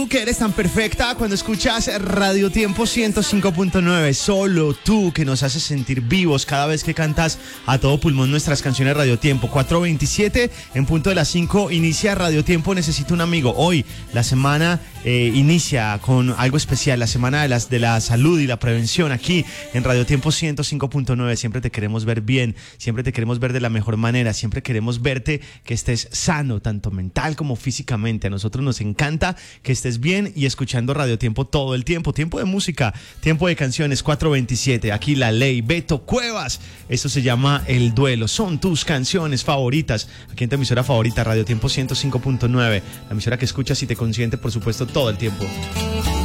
Tú que eres tan perfecta cuando escuchas Radio Tiempo 105.9, solo tú que nos haces sentir vivos cada vez que cantas a todo pulmón nuestras canciones Radio Tiempo. 4:27 en punto de las 5 inicia Radio Tiempo Necesito un amigo. Hoy la semana inicia con algo especial, la semana de la salud y la prevención aquí en Radio Tiempo 105.9. Siempre te queremos ver bien, siempre te queremos ver de la mejor manera, siempre queremos verte que estés sano, tanto mental como físicamente. A nosotros nos encanta que estés bien y escuchando Radio Tiempo todo el tiempo. Tiempo de música, tiempo de canciones. 4:27, aquí La Ley, Beto Cuevas. Esto se llama El Duelo. Son tus canciones favoritas aquí en tu emisora favorita, Radio Tiempo 105.9, la emisora que escuchas y te consiente, por supuesto, todo el tiempo.